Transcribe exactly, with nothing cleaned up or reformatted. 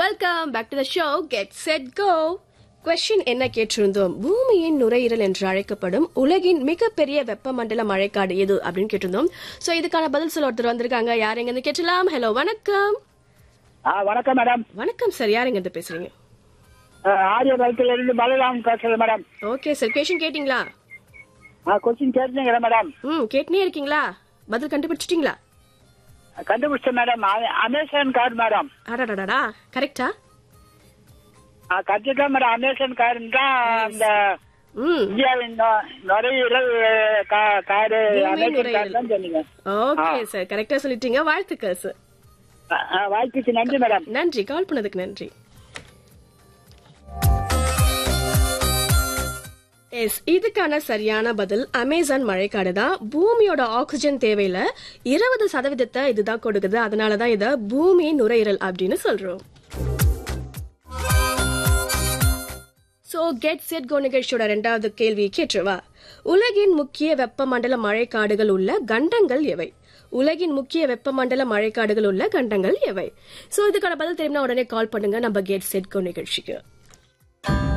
Welcome back to the show get set go. Question என்ன கேட்டிருந்தோம், பூமியின் நுரையீரல் என்று அழைக்கப்படும் உலகின் மிகப்பெரிய வெப்பமண்டல மழைக்காடு எது அப்படின்னு கேட்டிருந்தோம். சோ இதுக்கான பதில் சொல்ல ஒருத்தர் வந்திருக்காங்க. யார் எங்க இருந்து கேட்டலாம்? ஹலோ, வணக்கம். வணக்கம் மேடம். வணக்கம் சார், யார் எங்க இருந்து பேசுறீங்க? ஆரிய வளத்துல இருந்து பலராம் பேசுறேன் மேடம். ஓகே சார், கொஸ்டின் கேட்டீங்களா? கொஸ்டின் கேட்டீங்களா மேடம்? ம் கேட்டுனே இருக்கீங்களா? பதில் கண்டுபிடிச்சிட்டீங்களா? கண்டுபிடிச்சேன் மேடம். Amazon car madam. அடடடா, கரெக்டா? கரெக்டா மேடம். அமேசான் கார் தான் அந்த இந்தியாவின் நுரையீரல் காரு. அமேசான் கார் தான் சொன்னீங்க. ஓகே சார், கரெக்டா சொல்லிட்டீங்க. வாழ்த்துக்கள் சார். வாழ்த்துக்கு நன்றி மேடம். நன்றி, கால் பண்ணதுக்கு நன்றி. எஸ், இதுக்கான சரியான பதில் அமேசான் மழைக்காடு தான். பூமியோட ஆக்சிஜன் தேவையில இருபது சதவீதத்தை இதுதான் கொடுக்குது. அதனாலதான் இத பூமி நுரையீரல் அப்படின்னு சொல்றோம். சோ கெட் செட் கோ நிகழ்ச்சியோட இரண்டாவது கேள்வி கேட்டுவா. உலகின் முக்கிய வெப்பமண்டல மழைக்காடுகள் உள்ள கண்டங்கள் எவை? உலகின் முக்கிய வெப்பமண்டல மழைக்காடுகள் உள்ள கண்டங்கள் எவை? சோ இதுக்கான பதில் தெரியும்னா உடனே கால் பண்ணுங்க நம்ம கெட் செட் கோ நிகழ்ச்சிக்கு.